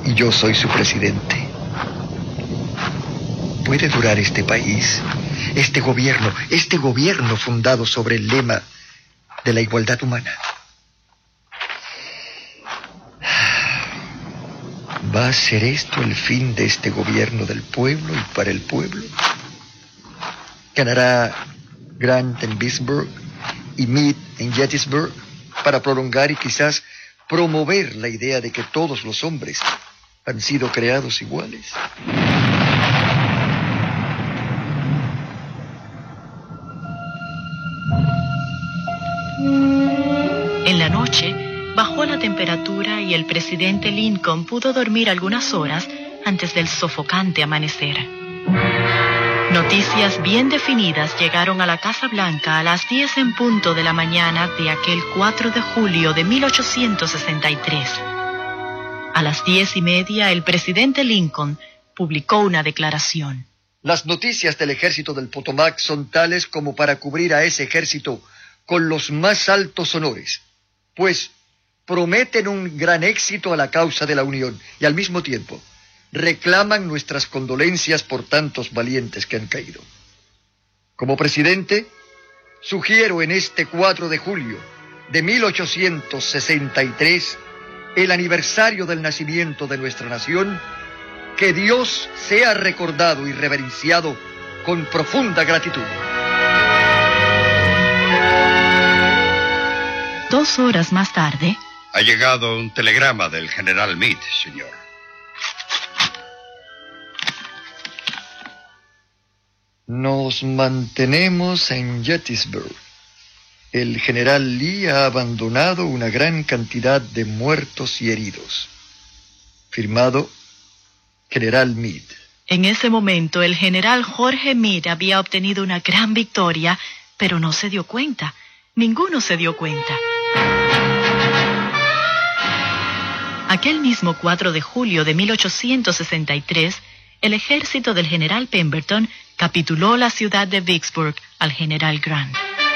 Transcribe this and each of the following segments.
y yo soy su presidente. ¿Puede durar este país, este gobierno fundado sobre el lema de la igualdad humana? ¿Va a ser esto el fin de este gobierno del pueblo y para el pueblo? ¿Ganará Grant en Vicksburg y Meade en Gettysburg para prolongar y quizás promover la idea de que todos los hombres han sido creados iguales? En la noche bajó la temperatura y el presidente Lincoln pudo dormir algunas horas antes del sofocante amanecer. Noticias bien definidas llegaron a la Casa Blanca a las 10 en punto de la mañana de aquel 4 de julio de 1863. A las 10:30, el presidente Lincoln publicó una declaración. Las noticias del ejército del Potomac son tales como para cubrir a ese ejército con los más altos honores, pues prometen un gran éxito a la causa de la Unión y al mismo tiempo reclaman nuestras condolencias por tantos valientes que han caído. Como presidente, sugiero en este 4 de julio de 1863, el aniversario del nacimiento de nuestra nación, que Dios sea recordado y reverenciado con profunda gratitud. 2 horas más tarde... Ha llegado un telegrama del general Meade, señor. Nos mantenemos en Gettysburg. El general Lee ha abandonado una gran cantidad de muertos y heridos. Firmado, General Meade. En ese momento, el general Jorge Meade había obtenido una gran victoria, pero no se dio cuenta. Ninguno se dio cuenta. Aquel mismo 4 de julio de 1863, el ejército del general Pemberton capituló la ciudad de Vicksburg al general Grant.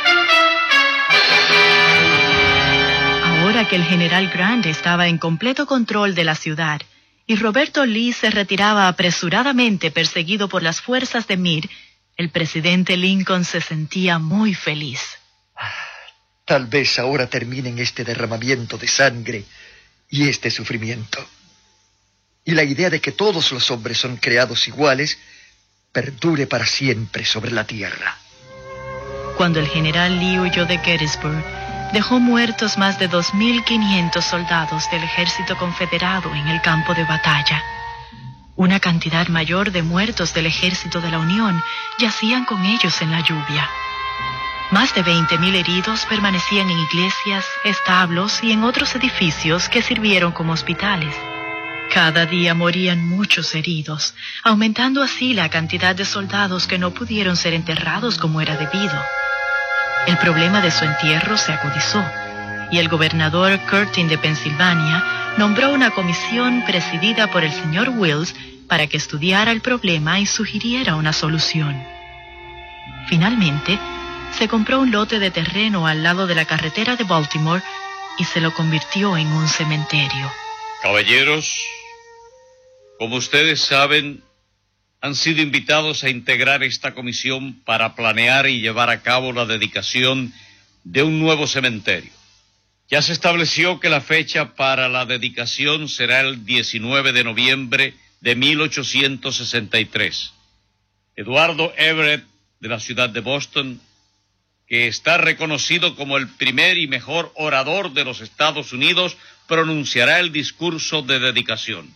Ahora que el general Grant estaba en completo control de la ciudad y Roberto Lee se retiraba apresuradamente perseguido por las fuerzas de Meade, el presidente Lincoln se sentía muy feliz. Tal vez ahora terminen este derramamiento de sangre y este sufrimiento. Y la idea de que todos los hombres son creados iguales perdure para siempre sobre la tierra. Cuando el general Lee huyó de Gettysburg, dejó muertos más de 2.500 soldados del ejército confederado en el campo de batalla. Una cantidad mayor de muertos del ejército de la Unión yacían con ellos en la lluvia. Más de 20.000 heridos permanecían en iglesias, establos y en otros edificios que sirvieron como hospitales. Cada día morían muchos heridos, aumentando así la cantidad de soldados que no pudieron ser enterrados como era debido. El problema de su entierro se agudizó, y el gobernador Curtin de Pensilvania nombró una comisión presidida por el señor Wills para que estudiara el problema y sugiriera una solución. Finalmente, se compró un lote de terreno al lado de la carretera de Baltimore y se lo convirtió en un cementerio. Caballeros, como ustedes saben, han sido invitados a integrar esta comisión para planear y llevar a cabo la dedicación de un nuevo cementerio. Ya se estableció que la fecha para la dedicación será el 19 de noviembre de 1863. Eduardo Everett, de la ciudad de Boston, que está reconocido como el primer y mejor orador de los Estados Unidos, pronunciará el discurso de dedicación.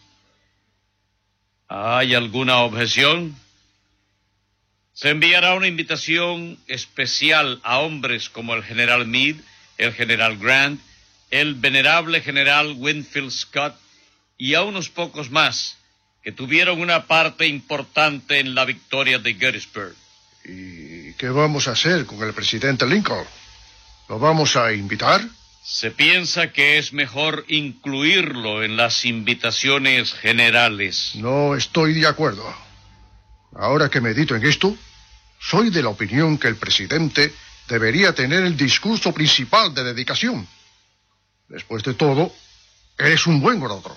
¿Hay alguna objeción? Se enviará una invitación especial a hombres como el general Meade, el general Grant, el venerable general Winfield Scott y a unos pocos más que tuvieron una parte importante en la victoria de Gettysburg. ¿Y qué vamos a hacer con el presidente Lincoln? ¿Lo vamos a invitar? Se piensa que es mejor incluirlo en las invitaciones generales. No estoy de acuerdo. Ahora que medito en esto, soy de la opinión que el presidente debería tener el discurso principal de dedicación. Después de todo, es un buen orador.